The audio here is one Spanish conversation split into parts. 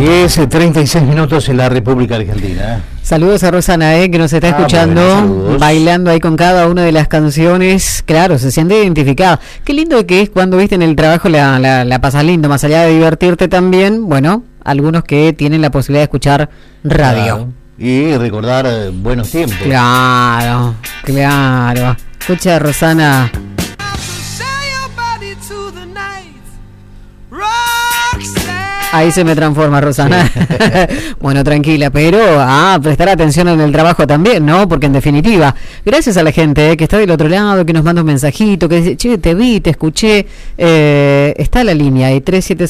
10:36 en la República Argentina. Saludos a Rosana, que nos está escuchando, bueno, bailando ahí con cada una de las canciones. Claro, se siente identificada. Qué lindo que es cuando, viste, en el trabajo la pasas lindo, más allá de divertirte también. Bueno, algunos que tienen la posibilidad de escuchar radio. Claro. Y recordar buenos tiempos. Claro. Escucha, Rosana. Ahí se me transforma, Rosana. Sí. Bueno, tranquila, pero prestar atención en el trabajo también, ¿no? Porque en definitiva, gracias a la gente que está del otro lado, que nos manda un mensajito, que dice, che, te vi, te escuché, está la línea ahí,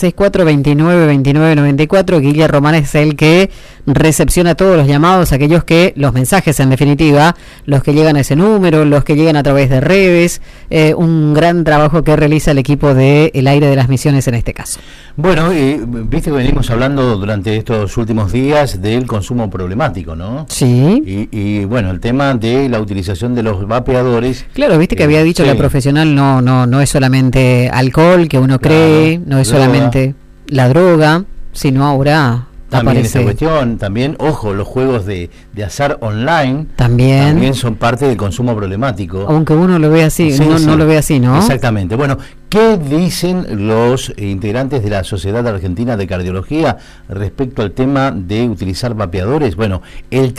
3764-292994. Guille Román es el que recepciona todos los llamados, los mensajes en definitiva, los que llegan a ese número, los que llegan a través de redes, un gran trabajo que realiza el equipo de El Aire de las Misiones en este caso. Bueno, viste que venimos hablando durante estos últimos días del consumo problemático, ¿no? Sí. Y bueno, el tema de la utilización de los vapeadores. Claro, viste que había dicho la profesional, no es solamente alcohol, que uno cree, no es solamente la droga, sino ahora también esa cuestión, también, ojo, los juegos de azar online también son parte del consumo problemático. Aunque uno lo ve así, no lo ve así, ¿no? Exactamente. Bueno, ¿qué dicen los integrantes de la Sociedad Argentina de Cardiología respecto al tema de utilizar vapeadores? Bueno, el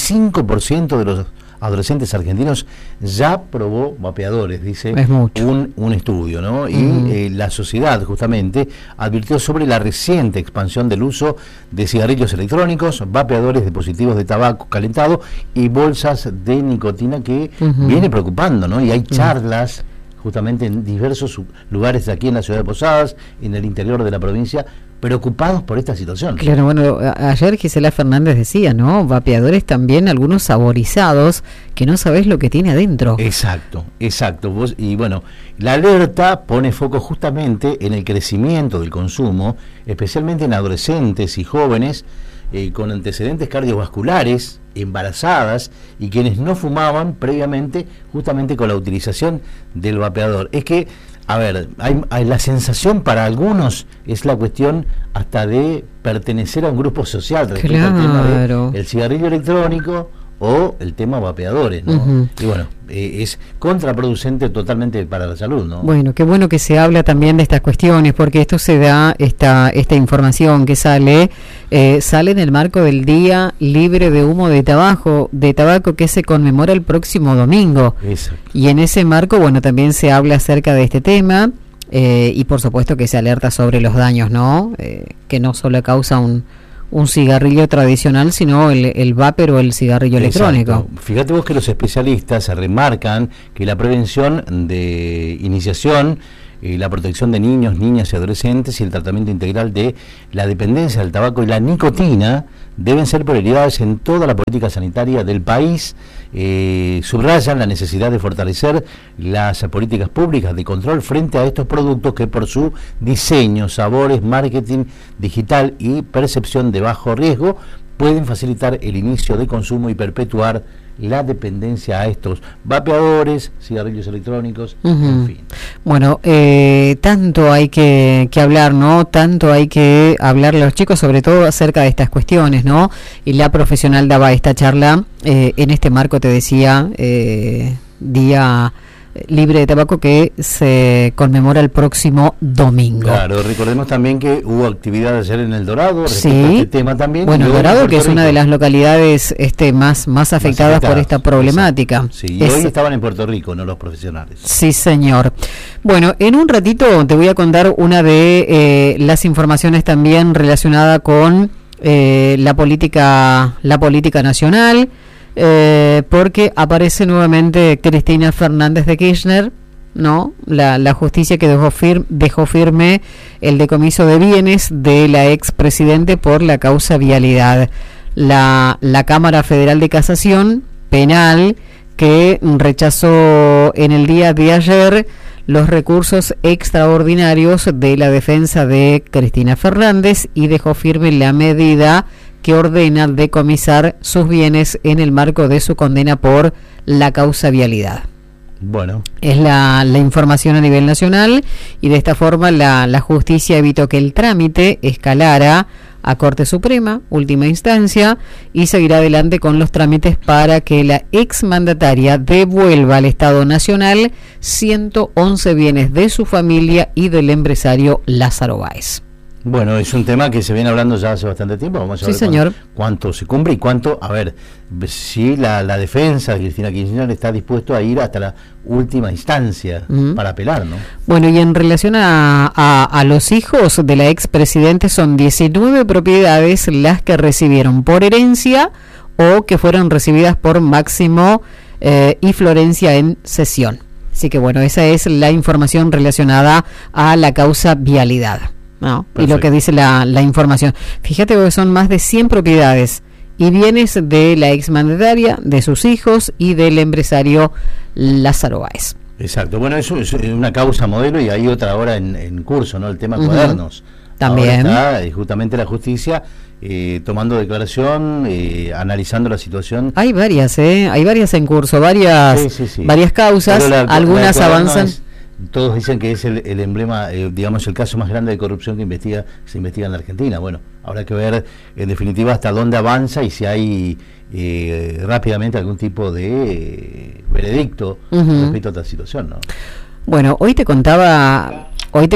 35% de los adolescentes argentinos ya probó vapeadores, dice un estudio, ¿no? Y la sociedad justamente advirtió sobre la reciente expansión del uso de cigarrillos electrónicos, vapeadores, dispositivos de tabaco calentado y bolsas de nicotina que viene preocupando, ¿no? Y hay charlas justamente en diversos lugares aquí en la ciudad de Posadas, en el interior de la provincia, preocupados por esta situación. Claro, bueno, ayer Gisela Fernández decía, ¿no? Vapeadores también, algunos saborizados, que no sabés lo que tiene adentro. Exacto. Y bueno, la alerta pone foco justamente en el crecimiento del consumo, especialmente en adolescentes y jóvenes con antecedentes cardiovasculares, embarazadas y quienes no fumaban previamente, justamente con la utilización del vapeador. Es que, a ver, hay la sensación para algunos es la cuestión hasta de pertenecer a un grupo social respecto al tema del cigarrillo electrónico o el tema vapeadores, ¿no? Y bueno, es contraproducente totalmente para la salud, ¿no? Bueno, qué bueno que se habla también de estas cuestiones, porque esto se da, esta información que sale en el marco del Día Libre de Humo de Tabaco que se conmemora el próximo domingo. Exacto. Y en ese marco, bueno, también se habla acerca de este tema, y por supuesto que se alerta sobre los daños, ¿no? Que no solo causa un cigarrillo tradicional, sino el vapor o el cigarrillo electrónico. Fíjate vos que los especialistas remarcan que la prevención de iniciación, la protección de niños, niñas y adolescentes y el tratamiento integral de la dependencia del tabaco y la nicotina deben ser prioridades en toda la política sanitaria del país. Subrayan la necesidad de fortalecer las políticas públicas de control frente a estos productos que por su diseño, sabores, marketing digital y percepción de bajo riesgo pueden facilitar el inicio de consumo y perpetuar la dependencia a estos vapeadores, cigarrillos electrónicos, en fin. Bueno, tanto hay que hablar, ¿no? Tanto hay que hablar a los chicos, sobre todo acerca de estas cuestiones, ¿no? Y la profesional daba esta charla en este marco, te decía, Día Libre de Tabaco, que se conmemora el próximo domingo. Claro, recordemos también que hubo actividad ayer en El Dorado respecto a este tema también. Bueno, El Dorado, que es una de las localidades más afectadas por esta problemática. Sí, y hoy estaban en Puerto Rico, no los profesionales. Sí, señor. Bueno, en un ratito te voy a contar una de las informaciones también relacionada con la política nacional. Porque aparece nuevamente Cristina Fernández de Kirchner, ¿no? La justicia que dejó firme el decomiso de bienes de la expresidente por la causa vialidad. La Cámara Federal de Casación Penal, que rechazó en el día de ayer los recursos extraordinarios de la defensa de Cristina Fernández y dejó firme la medida que ordena decomisar sus bienes en el marco de su condena por la causa vialidad. Bueno. Es la información a nivel nacional, y de esta forma la justicia evitó que el trámite escalara a Corte Suprema, última instancia, y seguirá adelante con los trámites para que la exmandataria devuelva al Estado Nacional 111 bienes de su familia y del empresario Lázaro Báez. Bueno, es un tema que se viene hablando ya hace bastante tiempo. Vamos a ver señor. Cuánto se cumple y cuánto, a ver, si la defensa de Cristina Kirchner está dispuesto a ir hasta la última instancia para apelar, ¿no? Bueno, y en relación a los hijos de la expresidente, son 19 propiedades las que recibieron por herencia o que fueron recibidas por Máximo y Florencia en cesión. Así que bueno, esa es la información relacionada a la causa vialidad, ¿no? Y lo que dice la información. Fíjate que son más de 100 propiedades y bienes de la exmandataria, de sus hijos y del empresario Lázaro Báez. Exacto. Bueno, eso es una causa modelo, y hay otra ahora en curso, ¿no? El tema cuadernos. También. Ahora está justamente la justicia tomando declaración, analizando la situación. Hay varias en curso, varias causas, algunas avanzan. Todos dicen que es el emblema, digamos, el caso más grande de corrupción que se investiga en la Argentina. Bueno, habrá que ver en definitiva hasta dónde avanza y si hay rápidamente algún tipo de veredicto respecto a esta situación, ¿no? Bueno, hoy te contaba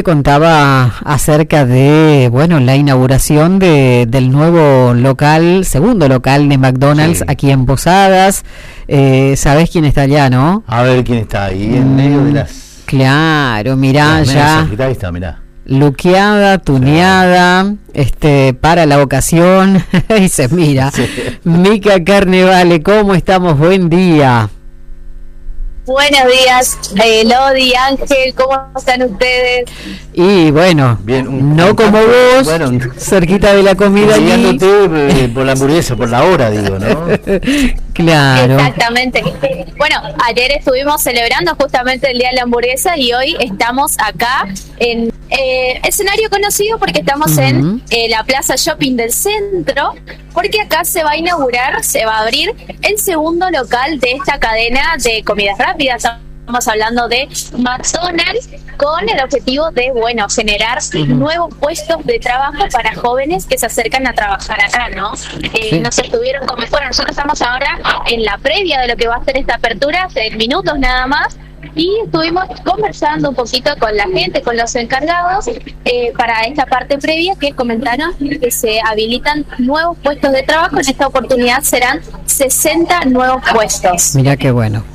acerca de, bueno, la inauguración del nuevo segundo local de McDonald's aquí en Posadas. ¿Sabés quién está allá, no? A ver quién está ahí en medio de las... Claro, mirá, ya ahí está, mirá. Luqueada, tuneada, para la ocasión. Y se mira. Sí. Mica Carnevale, ¿cómo estamos? Buen día. Buenos días, Lodi, Ángel, ¿cómo están ustedes? Y bueno, bien, no como vos, cerquita de la comida allí. Por la hamburguesa, por la hora, digo, ¿no? Claro. Exactamente. Bueno, ayer estuvimos celebrando justamente el Día de la Hamburguesa y hoy estamos acá en escenario conocido porque estamos en la Plaza Shopping del Centro, porque acá se va a abrir el segundo local de esta cadena de comidas rápidas. Estamos hablando de McDonald's, con el objetivo de, bueno, generar nuevos puestos de trabajo para jóvenes que se acercan a trabajar acá, ¿no? Nos estuvieron como fuera. Nosotros estamos ahora en la previa de lo que va a ser esta apertura, hace minutos nada más, y estuvimos conversando un poquito con la gente, con los encargados, para esta parte previa, que comentaron que se habilitan nuevos puestos de trabajo. En esta oportunidad serán 60 nuevos puestos. Mirá qué bueno.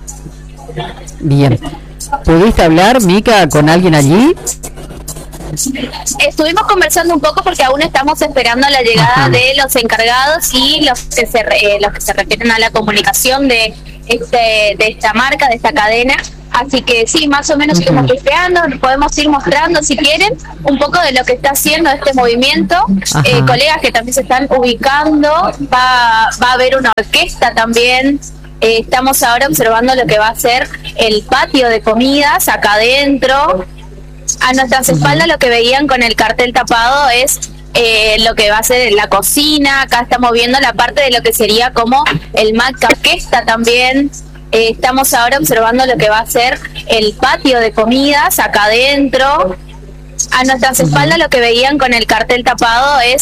Bien. ¿Pudiste hablar, Mica, con alguien allí? Estuvimos conversando un poco porque aún estamos esperando la llegada de los encargados y los que se refieren a la comunicación de esta marca, de esta cadena. Así que sí, más o menos estamos esperando. Podemos ir mostrando, si quieren, un poco de lo que está haciendo este movimiento. Colegas que también se están ubicando. Va a haber una orquesta también. Estamos ahora observando lo que va a ser el patio de comidas acá adentro. A nuestras espaldas, lo que veían con el cartel tapado es lo que va a ser la cocina. Acá estamos viendo la parte de lo que sería como el Mac Orquesta también. Estamos ahora observando lo que va a ser el patio de comidas acá adentro. A nuestras espaldas, lo que veían con el cartel tapado es